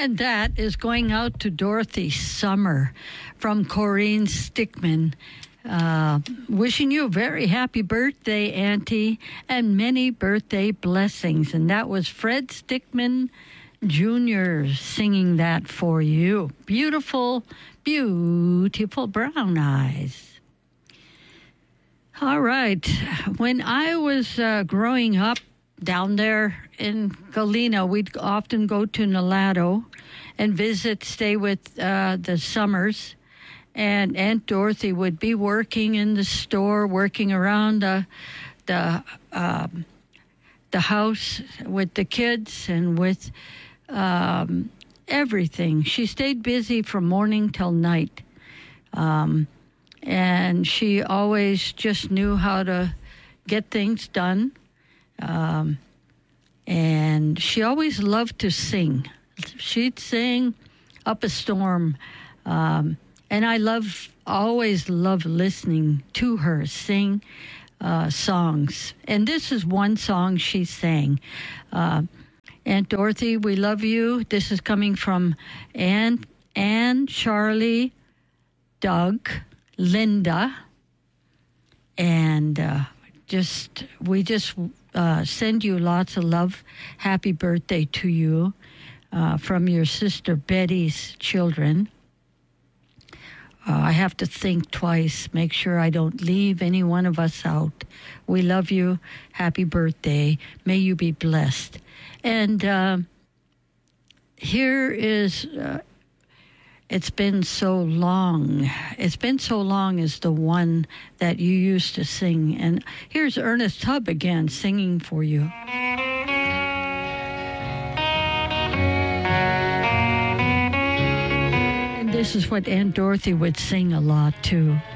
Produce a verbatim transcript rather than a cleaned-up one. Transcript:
And that is going out to Dorothy Summer from Corrine Stickman. Uh, wishing you a very happy birthday, Auntie, and many birthday blessings. And that was Fred Stickman Junior singing that for you. Beautiful, beautiful brown eyes. All right. When I was uh, growing up down there in Galena, we'd often go to Nalato and visit, stay with uh, the Summers. And Aunt Dorothy would be working in the store, working around the the um, the house with the kids and with um, everything. She stayed busy from morning till night, um, and she always just knew how to get things done. Um, and she always loved to sing. She'd sing up a storm. Um, And I love, always love listening to her sing uh, songs. And this is one song she sang. Uh, Aunt Dorothy, we love you. This is coming from Aunt Anne, Charlie, Doug, Linda, and uh, just we just uh, send you lots of love. Happy birthday to you uh, from your sister Betty's children. Uh, I have to think twice, make sure I don't leave any one of us out. We love you. Happy birthday. May you be blessed. And uh, here is, uh, It's Been So Long. It's Been So Long is the one that you used to sing. And here's Ernest Tubb again singing for you. This is what Aunt Dorothy would sing a lot, too.